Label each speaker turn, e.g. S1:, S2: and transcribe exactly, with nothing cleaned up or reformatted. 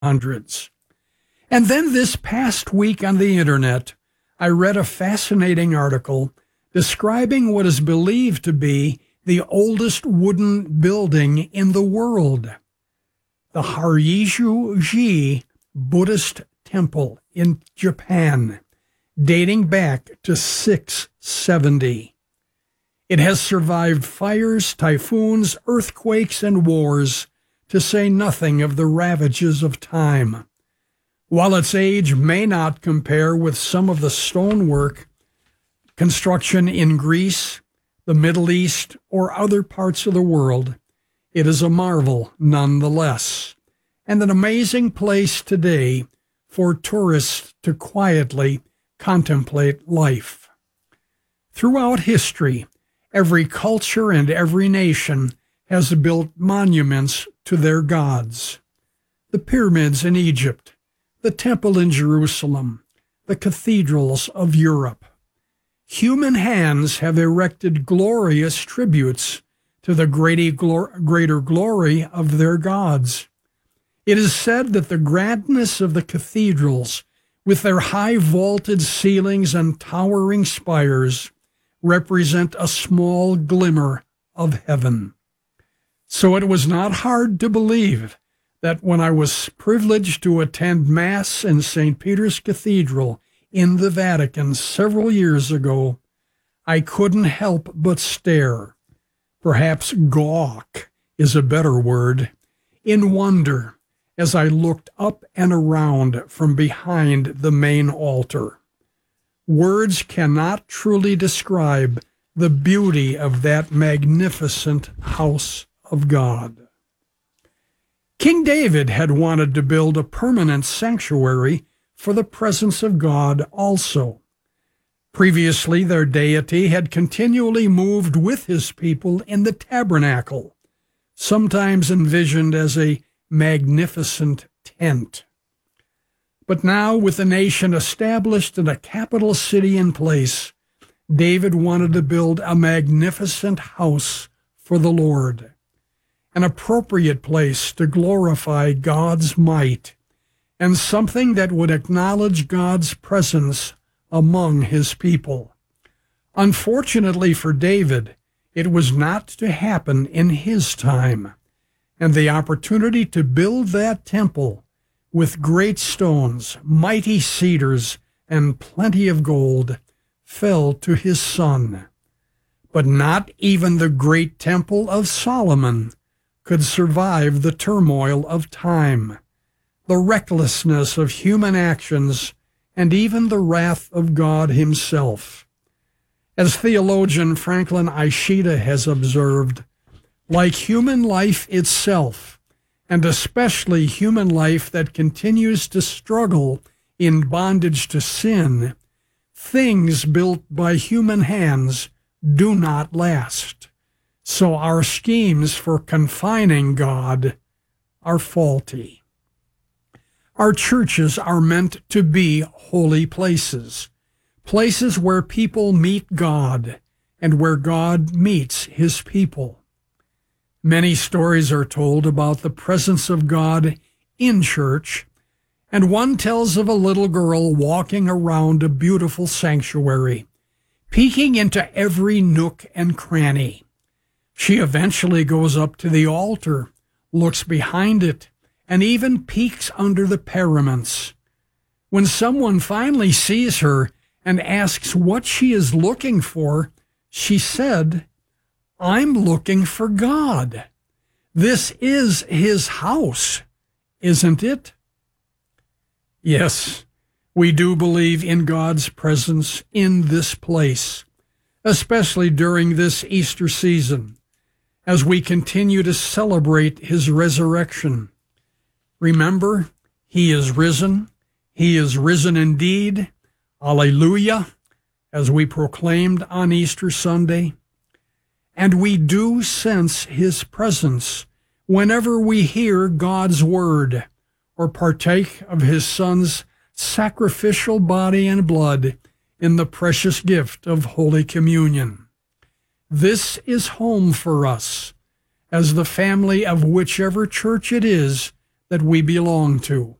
S1: hundreds. And then this past week on the internet, I read a fascinating article describing what is believed to be the oldest wooden building in the world, the Haryuji Buddhist Temple in Japan, dating back to six seventy. It has survived fires, typhoons, earthquakes, and wars, to say nothing of the ravages of time. While its age may not compare with some of the stonework construction in Greece, the Middle East, or other parts of the world, it is a marvel nonetheless, and an amazing place today for tourists to quietly contemplate life. Throughout history, every culture and every nation has built monuments to their gods. The pyramids in Egypt, the temple in Jerusalem, the cathedrals of Europe. Human hands have erected glorious tributes to the greater glory of their gods. It is said that the grandness of the cathedrals, with their high vaulted ceilings and towering spires, represent a small glimmer of heaven. So it was not hard to believe that when I was privileged to attend Mass in Saint Peter's Cathedral in the Vatican several years ago, I couldn't help but stare, perhaps gawk is a better word, in wonder as I looked up and around from behind the main altar. Words cannot truly describe the beauty of that magnificent house of God. King David had wanted to build a permanent sanctuary for the presence of God also. Previously, their deity had continually moved with his people in the tabernacle, sometimes envisioned as a magnificent tent. But now, with the nation established and a capital city in place, David wanted to build a magnificent house for the Lord, an appropriate place to glorify God's might, and something that would acknowledge God's presence among his people. Unfortunately for David, it was not to happen in his time, and the opportunity to build that temple with great stones, mighty cedars, and plenty of gold fell to his son. But not even the great temple of Solomon could survive the turmoil of time, the recklessness of human actions, and even the wrath of God himself. As theologian Franklin Ishida has observed, like human life itself, and especially human life that continues to struggle in bondage to sin, things built by human hands do not last. So our schemes for confining God are faulty. Our churches are meant to be holy places, places where people meet God and where God meets his people. Many stories are told about the presence of God in church, and one tells of a little girl walking around a beautiful sanctuary, peeking into every nook and cranny. She eventually goes up to the altar, looks behind it, and even peeks under the paraments. When someone finally sees her and asks what she is looking for, she said, "I'm looking for God. This is his house, isn't it?" Yes, we do believe in God's presence in this place, especially during this Easter season, as we continue to celebrate his resurrection. Remember, he is risen. He is risen indeed. Alleluia, as we proclaimed on Easter Sunday. And we do sense his presence whenever we hear God's word or partake of his Son's sacrificial body and blood in the precious gift of Holy Communion. This is home for us, as the family of whichever church it is that we belong to.